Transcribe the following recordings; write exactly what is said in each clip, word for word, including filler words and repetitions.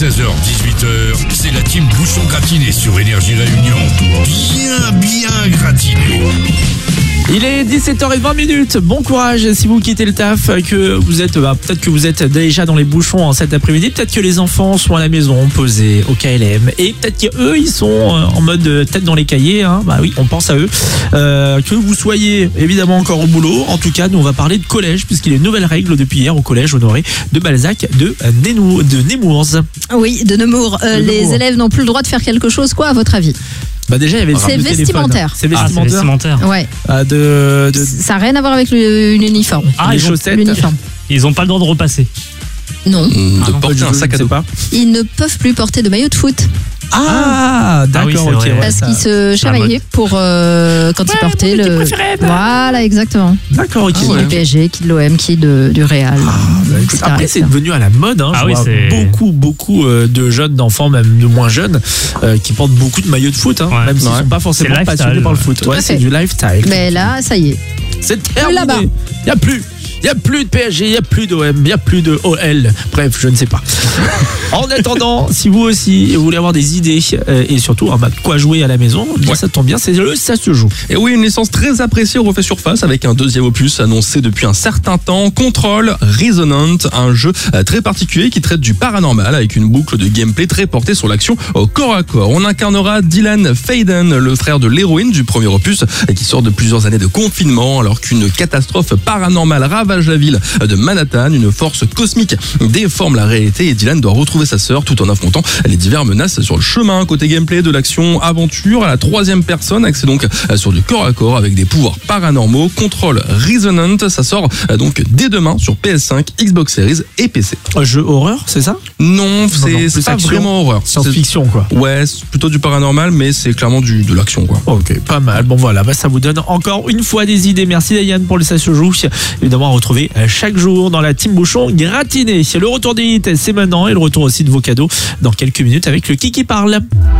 seize heures dix-huit heures, c'est la team Bouchon Gratiné sur Énergie Réunion. Bien, bien gratiné. Il est dix-sept heures vingt minutes. Bon courage si vous quittez le taf, que vous êtes, bah, peut-être que vous êtes déjà dans les bouchons en cet après-midi. Peut-être que les enfants sont à la maison, posés au K L M. Et peut-être qu'eux, ils sont en mode tête dans les cahiers. Hein. Bah oui, on pense à eux. Euh, que vous soyez évidemment encore au boulot. En tout cas, nous, on va parler de collège, puisqu'il y a une nouvelle règle depuis hier au collège Honoré de Balzac de, Nénou, de Nemours. Oui, de Nemours. Euh, de les Nemours. élèves n'ont plus le droit de faire quelque chose, quoi, à votre avis? Bah déjà, il y avait le C'est téléphone. vestimentaire. C'est Ah, c'est vestimentaire. vestimentaire. Ouais. Ah, de, de... Ça n'a rien à voir avec le- l'uniforme. Ah, les ils ont- chaussettes. L'uniforme. Ils n'ont pas le droit de repasser. Non. de Ah non, porter Je- un je sac à sais dos. pas. Ils ne peuvent plus porter de maillot de foot Ah, d'accord, Ah oui, c'est ok. vrai. ouais, parce ça- qu'ils se c'est la chamaillaient pour euh, quand ils portaient le. Voilà, exactement. D'accord, ok. Qui ouais. du P S G, qui de l'O M, qui de, du Real. Ah, bah, écoute, et cetera, après, et c'est cetera. devenu à la mode. Hein. Ah Je oui, vois c'est- beaucoup, beaucoup euh, de jeunes, d'enfants, même de moins jeunes, euh, qui portent beaucoup de maillots de foot, hein, Ouais. même s'ils ne Ouais. sont pas forcément C'est lifestyle, passionnés par le ouais. foot. Tout Ouais, à c'est fait. du lifestyle. Mais là, ça y est. C'est terminé. là-bas. Il n'y a plus. Il n'y a plus de P S G, il n'y a plus d'O M, il n'y a plus de O L. Bref, je ne sais pas. En attendant, si vous aussi vous voulez avoir des idées euh, et surtout un bah, quoi jouer à la maison, bien, Ouais. ça tombe bien, c'est le ça se joue. Et oui, une licence très appréciée refait surface avec un deuxième opus annoncé depuis un certain temps, Control Resonant, un jeu euh, très particulier qui traite du paranormal avec une boucle de gameplay très portée sur l'action au corps à corps. On incarnera Dylan Faden, le frère de l'héroïne du premier opus, euh, qui sort de plusieurs années de confinement alors qu'une catastrophe paranormale ravage la ville de Manhattan. Une force cosmique déforme la réalité et Dylan doit retrouver sa sœur tout en affrontant les diverses menaces sur le chemin. Côté gameplay, de l'action aventure à la troisième personne, axé donc euh, sur du corps à corps avec des pouvoirs paranormaux. Control Resonant, ça sort euh, donc dès demain sur P S cinq, Xbox Series et P C. Un jeu horreur, c'est ça? Non, non, c'est plus c'est pas action. vraiment horreur. C'est- Science-fiction, quoi. Ouais, c'est plutôt du paranormal, mais c'est clairement du, de l'action, quoi. Ok, pas mal. Bon voilà, bah, ça vous donne encore une fois des idées. Merci Diane pour le Ça se joue. Évidemment à retrouver euh, chaque jour dans la team Bouchon gratiné. Le retour des hits, c'est maintenant, et le retour aussi de vos cadeaux dans quelques minutes avec le Kiki parle.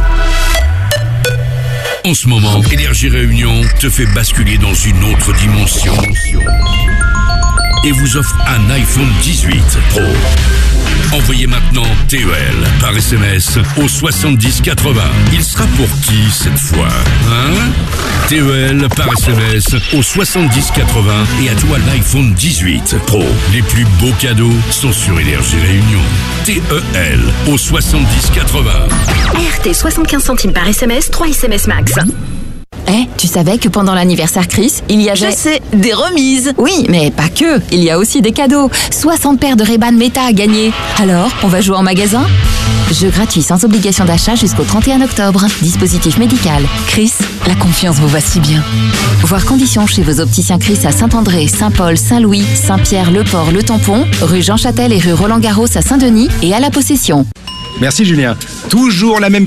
En ce moment, Énergie Réunion te fait basculer dans une autre dimension et vous offre un iPhone dix-huit Pro. Envoyez maintenant T E L par S M S au soixante-dix quatre-vingts. Il sera pour qui cette fois, hein? T E L par S M S au soixante-dix quatre-vingts et à toi l'iPhone dix-huit Pro. Les plus beaux cadeaux sont sur Énergie Réunion. T E L au soixante-dix quatre-vingts. R T soixante-quinze centimes par S M S, trois S M S max. Eh, tu savais que pendant l'anniversaire Chris, il y avait... Je sais, des remises. Oui, mais pas que. Il y a aussi des cadeaux. soixante paires de Ray-Ban Meta à gagner. Alors, on va jouer en magasin? Jeu gratuit sans obligation d'achat jusqu'au trente et un octobre. Dispositif médical. Chris, la confiance vous va si bien. Voir conditions chez vos opticiens Chris à Saint-André, Saint-Paul, Saint-Louis, Saint-Pierre, Le Port, Le Tampon, rue Jean Châtel et rue Roland Garros à Saint-Denis et à La Possession. Merci Julien. Toujours la même